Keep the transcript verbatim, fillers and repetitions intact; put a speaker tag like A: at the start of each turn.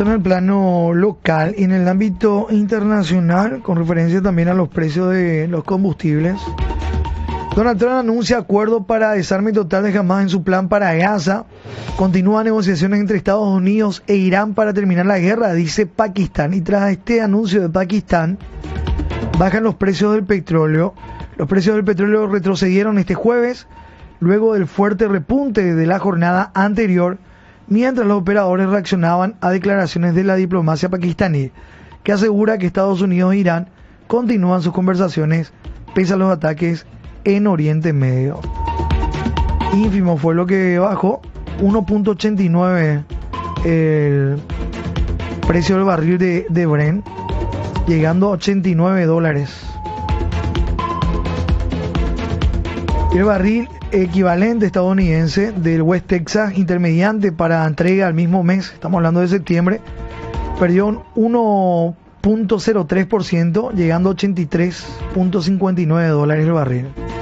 A: Esto en el plano local y en el ámbito internacional, con referencia también a los precios de los combustibles. Donald Trump anuncia acuerdo para desarme total de Hamas en su plan para Gaza. Continúan negociaciones entre Estados Unidos e Irán para terminar la guerra, dice Pakistán. Y tras este anuncio de Pakistán, bajan los precios del petróleo. Los precios del petróleo retrocedieron este jueves, luego del fuerte repunte de la jornada anterior, mientras los operadores reaccionaban a declaraciones de la diplomacia pakistaní, que asegura que Estados Unidos e Irán continúan sus conversaciones pese a los ataques en Oriente Medio. Ínfimo fue lo que bajó, uno punto ochenta y nueve el precio del barril de, de Brent, llegando a ochenta y nueve dólares. El barril equivalente estadounidense del West Texas intermediante para entrega al mismo mes, estamos hablando de septiembre, perdió un uno punto cero tres por ciento, llegando a ochenta y tres punto cincuenta y nueve dólares el barril.